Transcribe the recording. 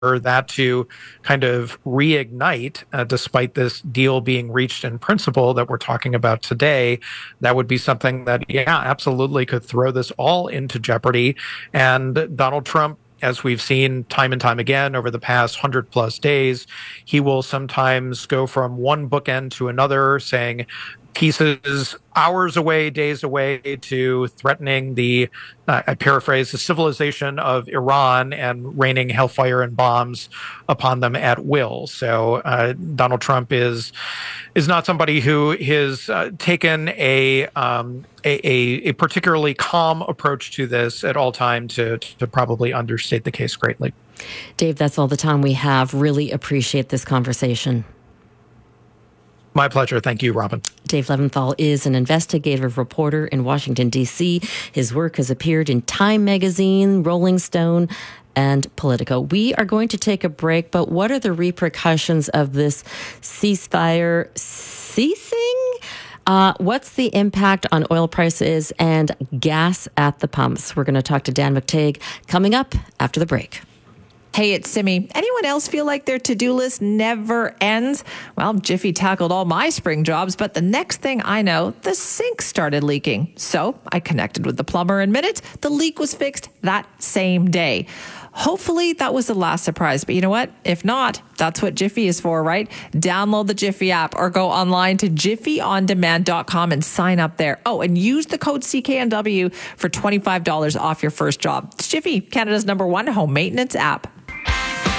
that to kind of reignite, despite this deal being reached in principle that we're talking about today, that would be something that, yeah, absolutely could throw this all into jeopardy. And Donald Trump, as we've seen time and time again over the past 100+ days, he will sometimes go from one bookend to another, saying pieces hours away, days away, to threatening I paraphrase, the civilization of Iran and raining hellfire and bombs upon them at will. So Donald Trump is not somebody who has taken a particularly calm approach to this at all time, to probably understate the case greatly. Dave, that's all the time we have. Really appreciate this conversation. My pleasure. Thank you, Robin. Dave Leventhal is an investigative reporter in Washington, D.C. His work has appeared in Time Magazine, Rolling Stone, and Politico. We are going to take a break, but what are the repercussions of this ceasefire ceasing? What's the impact on oil prices and gas at the pumps? We're going to talk to Dan McTeague coming up after the break. Hey, it's Simi. Anyone else feel like their to-do list never ends? Well, Jiffy tackled all my spring jobs, but the next thing I know, the sink started leaking. So I connected with the plumber in minutes. The leak was fixed that same day. Hopefully that was the last surprise, but you know what? If not, that's what Jiffy is for, right? Download the Jiffy app or go online to jiffyondemand.com and sign up there. Oh, and use the code CKNW for $25 off your first job. It's Jiffy, Canada's #1 home maintenance app.